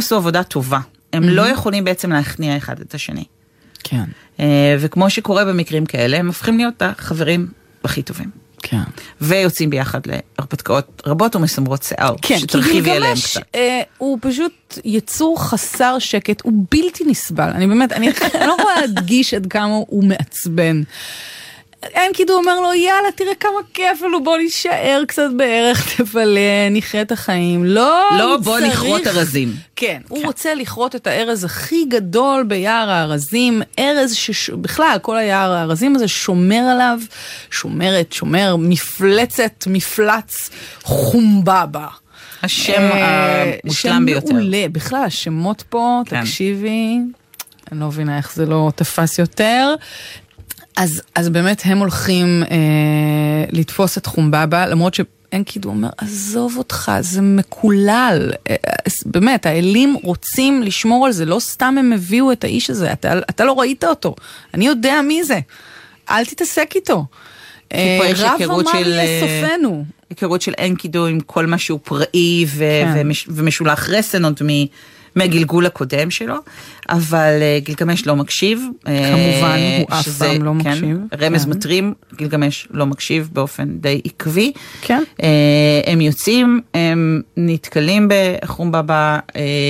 עשו עבודה טובה. הם לא יכולים בעצם להכניע אחד את השני. כן. וכמו שקורה במקרים כאלה, הם הופכים להיות החברים הכי טובים. כן. ויוצאים ביחד להרפתקאות רבות ומסמרות שיער. כן, כי גילגמש הוא פשוט יצור חסר שקט, הוא בלתי נסבל. אני באמת, אני לא רואה להדגיש עד כמה הוא מעצבן. אנקידו אומר לו, יאללה, תראה כמה כיף לנו, בוא נשאר קצת בערך, תבלה, נחיה את החיים. לא, בוא לכרות ארזים. כן, הוא רוצה לכרות את הארז הכי גדול ביער הארזים, ארז שבכלל, כל היער הארזים הזה שומר עליו, שומר, מפלץ, חומבאבא. השם המושלם ביותר. שם מעולה, בכלל, השמות פה, תקשיבי, אני לא מבינה איך זה לא תפס יותר. אז באמת הם הולכים לתפוס את חומבאבא, למרות שאנקידו אומר, עזוב אותך, זה מקולל. באמת, האלים רוצים לשמור על זה, לא סתם הם הביאו את האיש הזה, אתה לא ראית אותו, אני יודע מי זה, אל תתעסק איתו. רב אמר לסופנו. היכרות של אנקידו עם כל משהו פראי ומשולח רסן עוד מהגלגול הקודם שלו, אבל גילגמש לא מקשיב. כמובן, הוא אף פעם לא מקשיב. רמז מטרים, גילגמש לא מקשיב באופן די עקבי. כן. הם יוצאים, הם נתקלים בחומבאבא,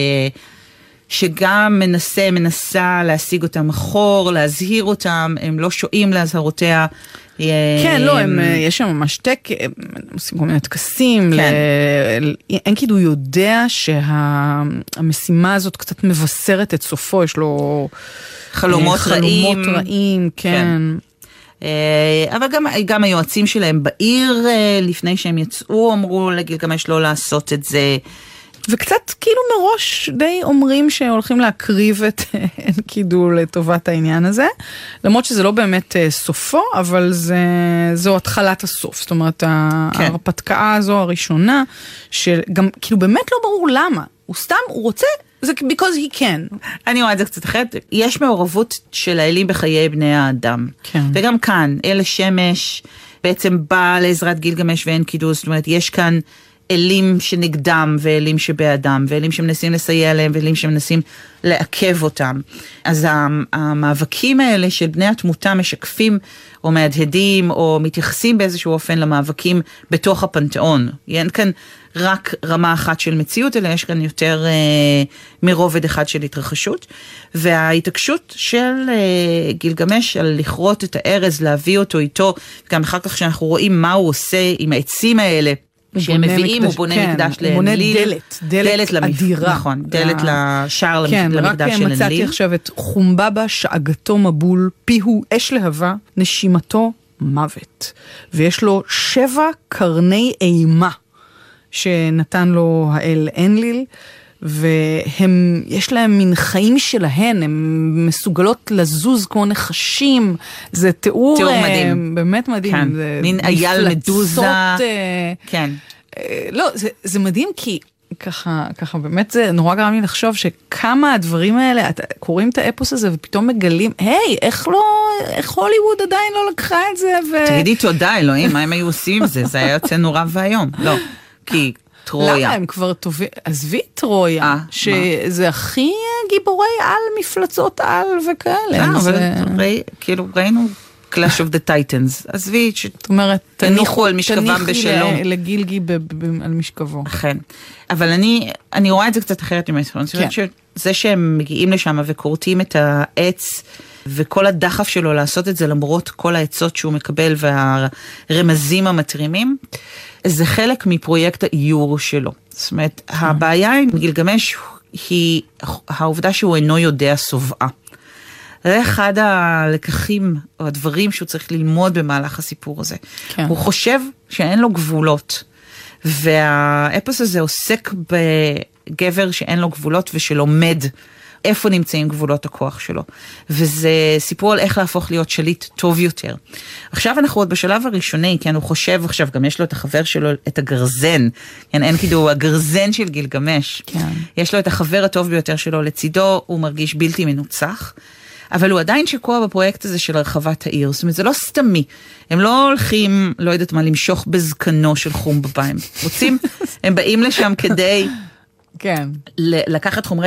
שגם מנסה להשיג אותם אחור, להזהיר אותם, הם לא שועים להזהרותיה. כן, לא, יש שם ממש הם עושים כל מיני טקסים, אנקידו יודע שהמשימה הזאת קצת מבשרת את סופו, יש לו חלומות רעים, כן. אבל גם היועצים שלהם בעיר, לפני שהם יצאו, אמרו לגילגמש לא לעשות את זה, וקצת כאילו מראש די אומרים שהולכים להקריב את אנקידו לטובת העניין הזה, למרות שזה לא באמת סופו, אבל זו התחלת הסוף, זאת אומרת, ההרפתקה הזו הראשונה, שגם כאילו באמת לא ברור למה, הוא רוצה, זה because he can. אני רואה את זה קצת אחרת, יש מעורבות של האלים בחיי בני האדם, וגם כאן, אל השמש בעצם בא לעזרת גילגמש ואנקידו, זאת אומרת, יש כאן אלים שנגדם ואלים שבאדם, ואלים שמנסים לסייע להם ואלים שמנסים לעכב אותם. אז המאבקים האלה של בני התמותה משקפים או מהדהדים או מתייחסים באיזשהו אופן למאבקים בתוך הפנתיאון. אין כאן רק רמה אחת של מציאות, אלא יש כאן יותר מרובד אחד של התרחשות. וההתעקשות של גילגמש על לכרות את הארז, להביא אותו איתו, גם אחר כך שאנחנו רואים מה הוא עושה עם העצים האלה, שהם מביאים, הוא בונה מקדש לאנליל. הוא בונה דלת אדירה. נכון, דלת לשער למקדש של אנליל. רק מצאתי עכשיו את חומבאבא, שאגתו מבול, פיהו אש להבה, נשימתו מוות. ויש לו 7 קרני אימה, שנתן לו האל אנליל, והם, יש להם מין חיים שלהן, הם מסוגלות לזוז כמו נחשים, זה תיאור מדהים. באמת מדהים. כן. מין אייל מדוזה. כן. לא, זה מדהים כי ככה באמת זה נורא גרם לי לחשוב שכמה הדברים האלה, קוראים את האפוס הזה ופתאום מגלים, היי, איך הוליווד עדיין לא לקחה את זה? תגידי תודה, אלוהים, מה הם היו עושים עם זה? זה היה יוצא נורא והיום. לא, כי טרויה. למה הם כבר טובים? עזבי טרויה, שזה הכי גיבורי על, מפלצות על וכאלה. אבל כאילו ראינו Clash of the Titans. עזבי, זאת אומרת, תניחו על משכבם בשלום. תניחי לגילגי על משכבו. אכן. אבל אני רואה את זה קצת אחרת ממש. אני חושבת שזה שהם מגיעים לשם וקורטים את העץ, וכל הדחף שלו לעשות את זה למרות כל העצות שהוא מקבל והרמזים המטרימים, זה חלק מפרויקט האיור שלו. זאת אומרת, הבעיה עם גילגמש היא העובדה שהוא אינו יודע סובעה. זה אחד הלקחים או הדברים שהוא צריך ללמוד במהלך הסיפור הזה. כן. הוא חושב שאין לו גבולות, והאפוס הזה עוסק בגבר שאין לו גבולות ושלומד איפה נמצאים גבולות הכוח שלו. וזה סיפור על איך להפוך להיות שליט טוב יותר. עכשיו אנחנו עוד בשלב הראשוני, כן, הוא חושב עכשיו, גם יש לו את החבר שלו, את הגרזן, כן, אנקידו, הגרזן של גילגמש. כן. יש לו את החבר הטוב ביותר שלו לצידו, הוא מרגיש בלתי מנוצח, אבל הוא עדיין שקוע בפרויקט הזה של הרחבת העיר. זאת אומרת, זה לא סתמי. הם לא הולכים, לא יודעת מה, למשוך בזקנו של חומבאבא. הם רוצים, הם באים לשם כדי כן. לקחת חומרי